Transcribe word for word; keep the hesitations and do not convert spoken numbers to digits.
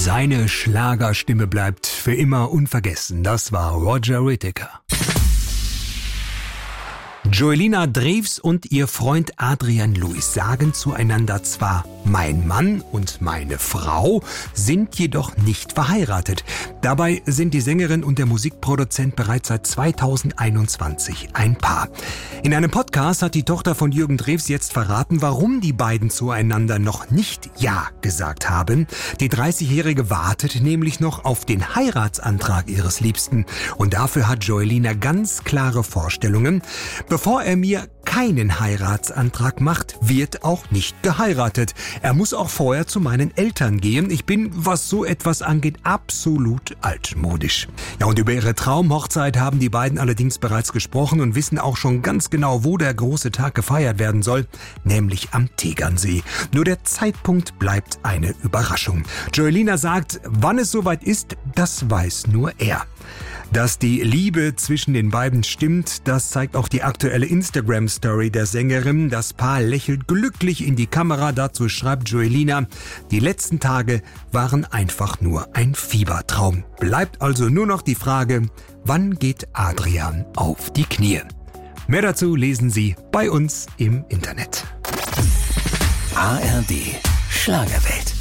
Seine Schlagerstimme bleibt für immer unvergessen. Das war Roger Whittaker. Joelina Drews und ihr Freund Adrian Lewis sagen zueinander zwar mein Mann und meine Frau, sind jedoch nicht verheiratet. Dabei sind die Sängerin und der Musikproduzent bereits seit zweitausendeinundzwanzig ein Paar. In einem Podcast hat die Tochter von Jürgen Drews jetzt verraten, warum die beiden zueinander noch nicht Ja gesagt haben. Die dreißigjährige wartet nämlich noch auf den Heiratsantrag ihres Liebsten. Und dafür hat Joelina ganz klare Vorstellungen. Bevor er mir keinen Heiratsantrag macht, wird auch nicht geheiratet. Er muss auch vorher zu meinen Eltern gehen. Ich bin, was so etwas angeht, absolut altmodisch. Ja, und über ihre Traumhochzeit haben die beiden allerdings bereits gesprochen und wissen auch schon ganz genau, wo der große Tag gefeiert werden soll, nämlich am Tegernsee. Nur der Zeitpunkt bleibt eine Überraschung. Joelina sagt, wann es soweit ist, das weiß nur er. Dass die Liebe zwischen den beiden stimmt, das zeigt auch die aktuelle Instagram-Story der Sängerin. Das Paar lächelt glücklich in die Kamera. Dazu schreibt Joelina, die letzten Tage waren einfach nur ein Fiebertraum. Bleibt also nur noch die Frage, wann geht Adrian auf die Knie? Mehr dazu lesen Sie bei uns im Internet. A R D Schlagerwelt.